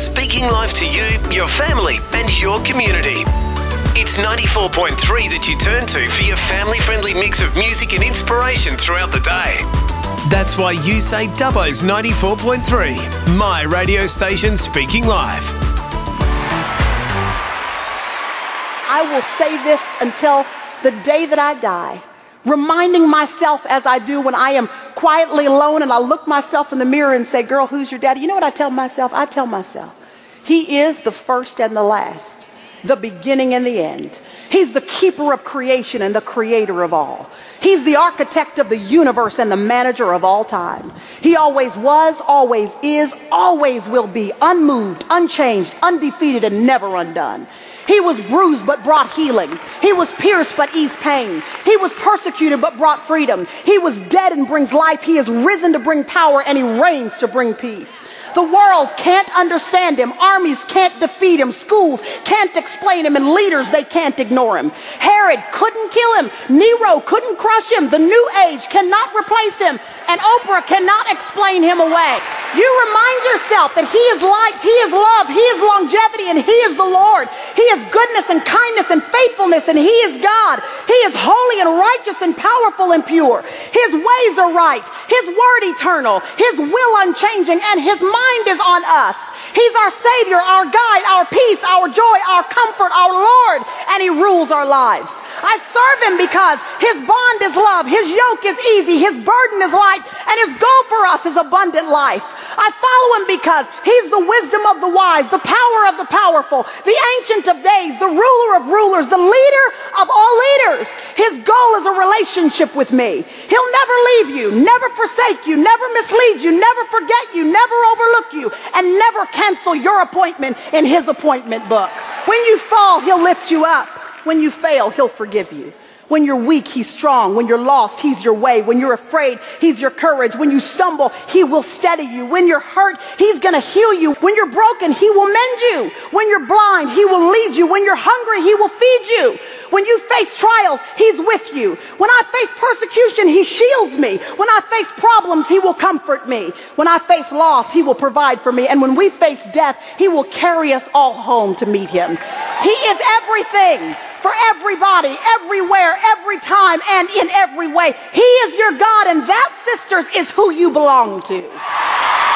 speaking life to you, your family, and your community. It's 94.3 that you turn to for your family-friendly mix of music and inspiration throughout the day. That's why you say Dubbo's 94.3, my radio station speaking live. I will say this until the day that I die, reminding myself as I do when I am quietly alone and I look myself in the mirror and say, girl, who's your daddy? You know what I tell myself? I tell myself, he is the first and the last, the beginning and the end. He's the keeper of creation and the creator of all. He's the architect of the universe and the manager of all time. He always was, always is, always will be, unmoved, unchanged, undefeated, and never undone. He was bruised but brought healing. He was pierced but eased pain. He was persecuted but brought freedom. He was dead and brings life. He is risen to bring power, and he reigns to bring peace. The world can't understand him. Armies can't defeat him. Schools can't explain him. And leaders, they can't ignore him. Herod couldn't kill him. Nero couldn't crush him. The New Age cannot replace him. And Oprah cannot explain him away. You remind yourself that he is light, he is love, he is longevity, and he is the Lord. He is goodness and kindness and faithfulness, and he is God. He is holy and righteous and powerful and pure. His ways are right, his word eternal, his will unchanging, and his mind is on us. He's our Savior, our guide, our peace, our joy, our comfort, our Lord, and he rules our lives. I serve him because his bond is love, his yoke is easy, his burden is light, and his goal for us is abundant life. I follow him because he's the wisdom of the wise, the power of the powerful, the ancient of days, the ruler of rulers, the leader of all leaders. His goal is a relationship with me. He'll never leave you, never forsake you, never mislead you, never forget you, never overlook you, and never cancel your appointment in his appointment book. When you fall, he'll lift you up. When you fail, he'll forgive you. When you're weak, he's strong. When you're lost, he's your way. When you're afraid, he's your courage. When you stumble, he will steady you. When you're hurt, he's going to heal you. When you're broken, he will mend you. When you're blind, he will lead you. When you're hungry, he will feed you. When you face trials, he's with you. When I face persecution, he shields me. When I face problems, he will comfort me. When I face loss, he will provide for me. And when we face death, he will carry us all home to meet him. He is everything for everybody, everywhere, every time, and in every way. He is your God, and that, sisters, is who you belong to.